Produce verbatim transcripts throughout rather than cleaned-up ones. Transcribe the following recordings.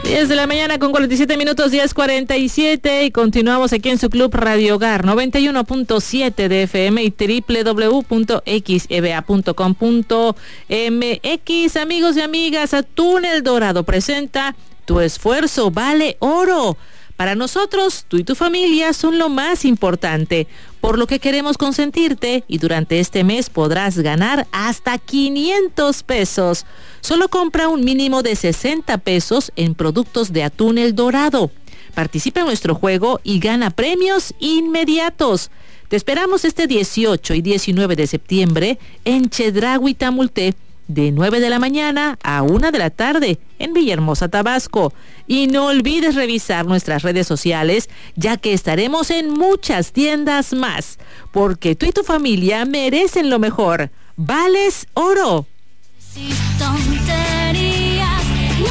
diez de la mañana con cuarenta y siete minutos, diez cuarenta y siete, y continuamos aquí en su club Radio Hogar, noventa y uno punto siete de F M y doble u doble u doble u punto x e b a punto com punto m x. Amigos y amigas, Atún El Dorado presenta Tu esfuerzo vale oro. Para nosotros, tú y tu familia son lo más importante, por lo que queremos consentirte y durante este mes podrás ganar hasta quinientos pesos. Solo compra un mínimo de sesenta pesos en productos de Atún El Dorado. Participa en nuestro juego y gana premios inmediatos. Te esperamos este dieciocho y diecinueve de septiembre en Chedraui, Tamulté, de nueve de la mañana a una de la tarde en Villahermosa, Tabasco. Y no olvides revisar nuestras redes sociales, ya que estaremos en muchas tiendas más, porque tú y tu familia merecen lo mejor. ¡Vales oro! Sin tonterías, y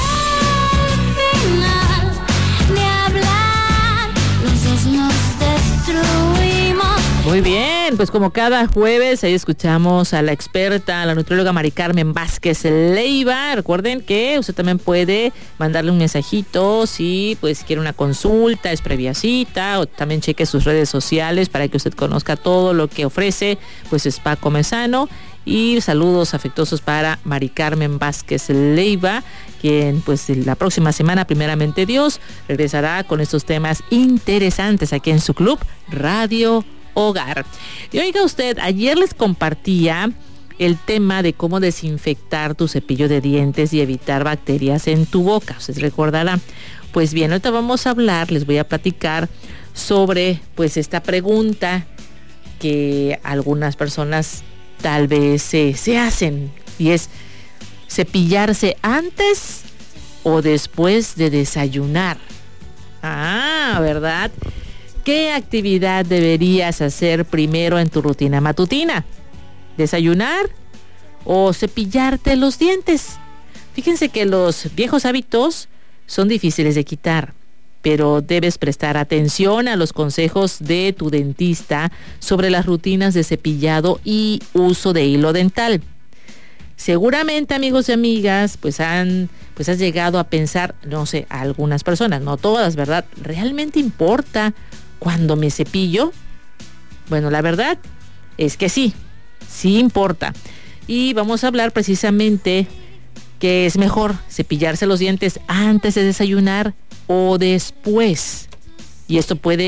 al final, ni hablar, los dos nos destruimos. Muy bien, pues como cada jueves ahí escuchamos a la experta, la nutrióloga Mari Carmen Vázquez Leiva. Recuerden que usted también puede mandarle un mensajito si pues quiere una consulta, es previa cita, o también cheque sus redes sociales para que usted conozca todo lo que ofrece pues Spa Come Sano. Y saludos afectuosos para Mari Carmen Vázquez Leiva, quien pues la próxima semana, primeramente Dios, regresará con estos temas interesantes aquí en su club Radio Hogar. Y oiga usted, ayer les compartía el tema de cómo desinfectar tu cepillo de dientes y evitar bacterias en tu boca. Usted recordará. Pues bien, ahorita vamos a hablar, les voy a platicar sobre pues esta pregunta que algunas personas tal vez se, se hacen, y es cepillarse antes o después de desayunar. Ah, ¿verdad? ¿Qué actividad deberías hacer primero en tu rutina matutina? ¿Desayunar o cepillarte los dientes? Fíjense que los viejos hábitos son difíciles de quitar, pero debes prestar atención a los consejos de tu dentista sobre las rutinas de cepillado y uso de hilo dental. Seguramente, amigos y amigas, pues han pues has llegado a pensar, no sé, a algunas personas, no todas, ¿verdad? ¿Realmente importa cuando me cepillo? Bueno, la verdad es que sí, sí importa. Y vamos a hablar precisamente que es mejor cepillarse los dientes antes de desayunar o después. Y esto puede